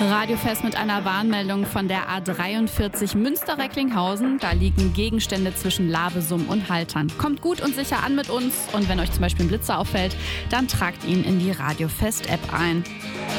Radiofest mit einer Warnmeldung von der A43 Münster-Recklinghausen. Da liegen Gegenstände zwischen Lavesum und Haltern. Kommt gut und sicher an mit uns und wenn euch zum Beispiel ein Blitzer auffällt, dann tragt ihn in die Radiofest-App ein.